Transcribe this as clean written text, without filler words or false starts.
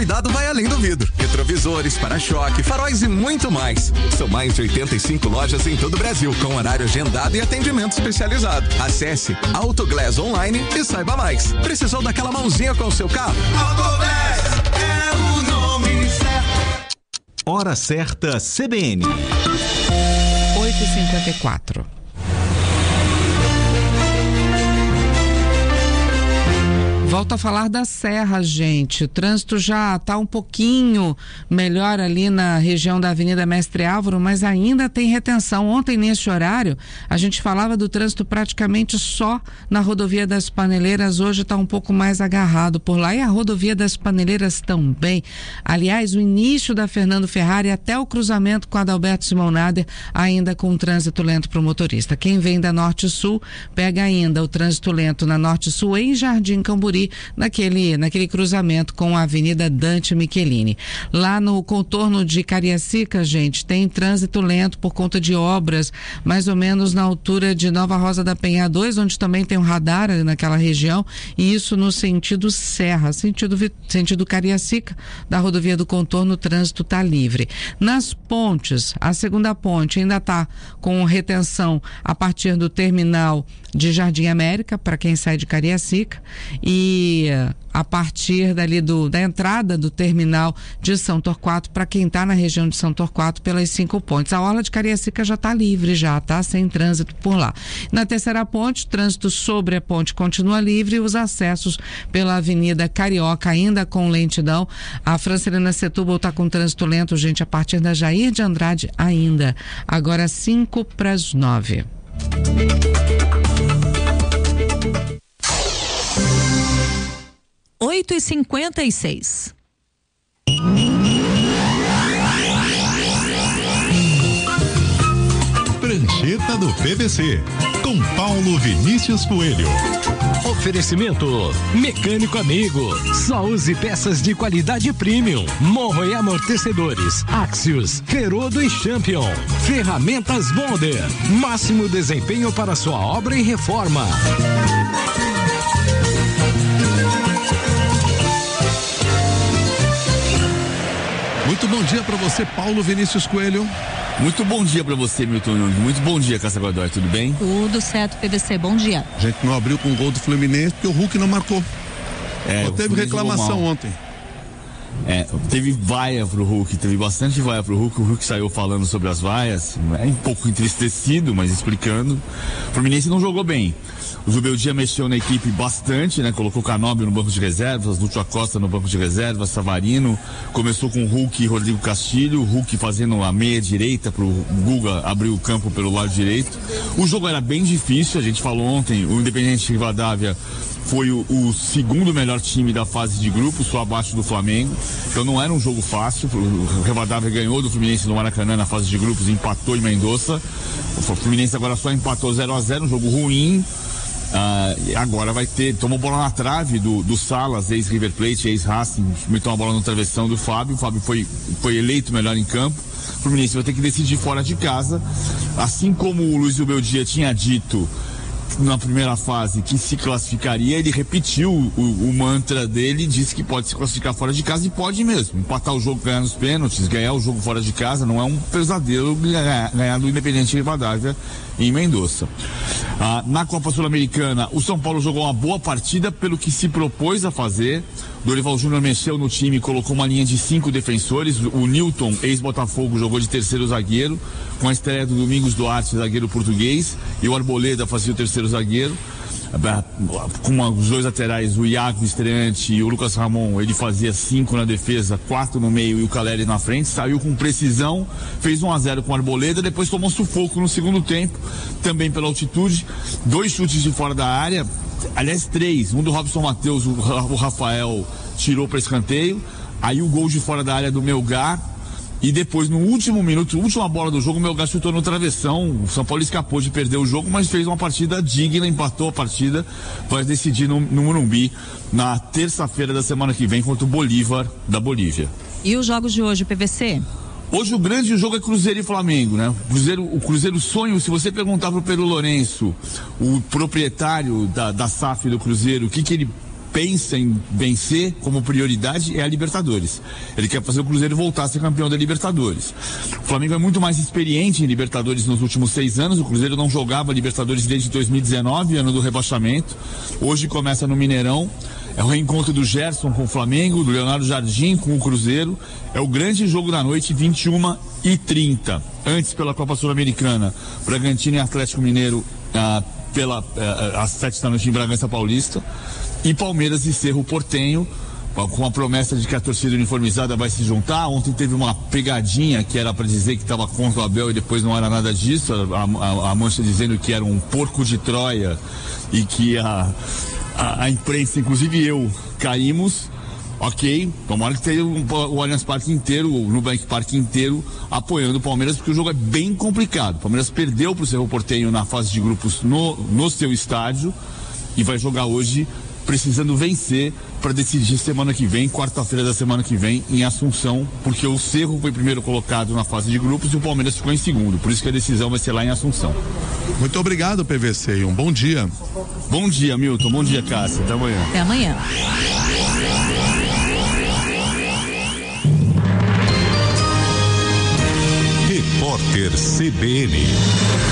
cuidado vai além do vidro. Retrovisores, para-choque, faróis e muito mais. São mais de 85 lojas em todo o Brasil, com horário agendado e atendimento especializado. Acesse Autoglass Online e saiba mais. Precisou daquela mãozinha com o seu carro? Autoglass é o nome certo. Hora certa CBN. 8h54. Volto a falar da Serra, gente. O trânsito já está um pouquinho melhor ali na região da Avenida Mestre Álvaro, mas ainda tem retenção. Ontem, nesse horário, a gente falava do trânsito praticamente só na Rodovia das Paneleiras. Hoje está um pouco mais agarrado por lá. E a Rodovia das Paneleiras também. Aliás, o início da Fernando Ferrari até o cruzamento com a Adalberto Simão Nader, ainda com trânsito lento para o motorista. Quem vem da Norte-Sul, pega ainda o trânsito lento na Norte-Sul em Jardim Camburi, naquele cruzamento com a Avenida Dante Michelini. Lá no contorno de Cariacica, gente, tem trânsito lento por conta de obras, mais ou menos na altura de Nova Rosa da Penha 2, onde também tem um radar ali naquela região, e isso no sentido Serra, sentido Cariacica, da rodovia do contorno, o trânsito está livre. Nas pontes, a segunda ponte ainda está com retenção a partir do terminal de Jardim América, para quem sai de Cariacica, e a partir dali da entrada do terminal de São Torquato, para quem está na região de São Torquato, pelas 5 pontes. A orla de Cariacica já está livre, já está sem trânsito por lá. Na terceira ponte, o trânsito sobre a ponte continua livre e os acessos pela Avenida Carioca ainda com lentidão. A Francelina Setúbal está com trânsito lento, gente, a partir da Jair de Andrade ainda. Agora 8:55. 8h56. Prancheta do PVC, com Paulo Vinícius Coelho. Oferecimento Mecânico Amigo. Só use peças de qualidade premium. Morro e amortecedores. Axios, Ferodo e Champion. Ferramentas Bonder. Máximo desempenho para sua obra e reforma. Muito bom dia para você, Paulo Vinícius Coelho. Muito bom dia para você, Milton Nunes. Muito bom dia, Cássia Godoy, tudo bem? Tudo certo, PVC, bom dia. A gente não abriu com o gol do Fluminense porque o Hulk não marcou. Teve reclamação ontem. Teve vaia pro Hulk, teve bastante vaia pro Hulk. O Hulk saiu falando sobre as vaias, um pouco entristecido, mas explicando. O Fluminense não jogou bem. O Zubeldia mexeu na equipe bastante, né? Colocou Canóbio no banco de reservas, Lúcio Acosta no banco de reservas, Savarino. Começou com o Hulk e Rodrigo Castilho, o Hulk fazendo a meia direita pro Guga abrir o campo pelo lado direito. O jogo era bem difícil, a gente falou ontem, o Independente Rivadavia foi o segundo melhor time da fase de grupo, só abaixo do Flamengo. Então não era um jogo fácil. O Rivadavia ganhou do Fluminense no Maracanã na fase de grupos, empatou em Mendoza. O Fluminense agora só empatou 0-0, um jogo ruim. Agora vai ter, tomou bola na trave do Salas, ex-River Plate, ex-Racing, meteu uma bola no travessão do Fábio. O Fábio foi eleito melhor em campo. O Fluminense vai ter que decidir fora de casa, assim como o Luiz Zubeldia tinha dito na primeira fase que se classificaria. Ele repetiu o mantra dele, disse que pode se classificar fora de casa, e pode mesmo, empatar o jogo, ganhar nos pênaltis, ganhar o jogo fora de casa, não é um pesadelo ganhar do Independente Rivadavia em Mendoza. Na Copa Sul-Americana, o São Paulo jogou uma boa partida pelo que se propôs a fazer. Dorival Júnior mexeu no time, colocou uma linha de 5 defensores. O Newton, ex-Botafogo, jogou de terceiro zagueiro, com a estreia do Domingos Duarte, zagueiro português, e o Arboleda fazia o terceiro zagueiro. Com os dois laterais, o Iago estreante e o Lucas Ramon, ele fazia 5 na defesa, 4 no meio e o Caleri na frente. Saiu com precisão, fez 1-0 com o Arboleda, depois tomou sufoco no segundo tempo, também pela altitude. 2 chutes de fora da área, aliás 3, um do Robson Matheus, o Rafael tirou para escanteio, aí o gol de fora da área do Melgar. E depois, no último minuto, última bola do jogo, o Melgar chutou no travessão. O São Paulo escapou de perder o jogo, mas fez uma partida digna, empatou a partida, vai decidir no Morumbi na terça-feira da semana que vem contra o Bolívar da Bolívia. E os jogos de hoje, PVC? Hoje o grande jogo é Cruzeiro e Flamengo, né? O Cruzeiro sonho, se você perguntar pro Pedro Lourenço, o proprietário da SAF do Cruzeiro, o que ele pensa em vencer como prioridade é a Libertadores. Ele quer fazer o Cruzeiro voltar a ser campeão da Libertadores. O Flamengo é muito mais experiente em Libertadores nos últimos 6 anos. O Cruzeiro não jogava Libertadores desde 2019, ano do rebaixamento. Hoje começa no Mineirão. É o reencontro do Gerson com o Flamengo, do Leonardo Jardim com o Cruzeiro. É o grande jogo da noite, 21h30. Antes, pela Copa Sul-Americana, Bragantino e Atlético Mineiro às 7 da noite em Bragança Paulista. E Palmeiras e Cerro Porteño, com a promessa de que a torcida uniformizada vai se juntar. Ontem teve uma pegadinha que era para dizer que estava contra o Abel e depois não era nada disso. A mancha dizendo que era um porco de Troia e que a imprensa, inclusive eu, caímos. Ok, tomara que tenha o Allianz Parque inteiro, o Nubank Parque inteiro apoiando o Palmeiras, porque o jogo é bem complicado. O Palmeiras perdeu para o Cerro Porteño na fase de grupos no seu estádio e vai jogar hoje precisando vencer para decidir semana que vem, quarta-feira da semana que vem, em Assunção, porque o Cerro foi primeiro colocado na fase de grupos e o Palmeiras ficou em segundo. Por isso que a decisão vai ser lá em Assunção. Muito obrigado, PVC, e um bom dia. Bom dia, Milton. Bom dia, Cássia. Até amanhã. Até amanhã. Repórter CBN.